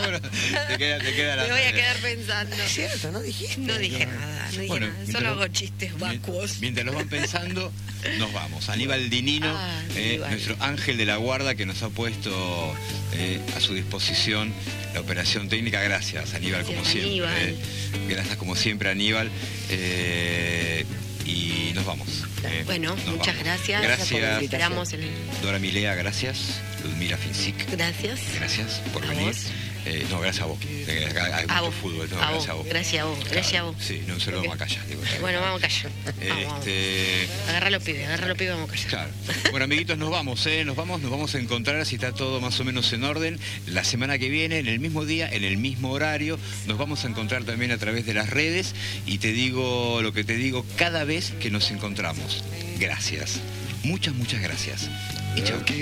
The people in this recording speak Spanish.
te queda la Me voy a tarea. quedar pensando. Es cierto, no dijiste. No dije nada, no dije Bueno, nada. mientras Solo lo- hago chistes vacuos. Mientras los van pensando, nos vamos. Aníbal Dinino, Aníbal. nuestro ángel de la guarda que nos ha puesto a su disposición la operación técnica. Gracias, Aníbal, Gracias, como siempre. Aníbal. Gracias, como siempre, Aníbal. Y nos vamos. Bueno, Nos muchas vamos. gracias. Gracias, Esperamos el... Dora Milea, gracias. Ludmila Fincic, Gracias. gracias por A venir. vos. No, gracias a vos. Acá hay A mucho vos. fútbol. No, A gracias a vos. vos. Gracias a vos. Gracias a vos. Sí, no se lo vamos a callar. Digo. Bueno, vamos a callar. Vamos. Agarra los pibes, vamos a callar. Claro. Bueno, amiguitos, nos vamos a encontrar, si está todo más o menos en orden, la semana que viene, en el mismo día, en el mismo horario. Nos vamos a encontrar también a través de las redes y te digo lo que te digo cada vez que nos encontramos. Gracias. Muchas gracias. Y chao.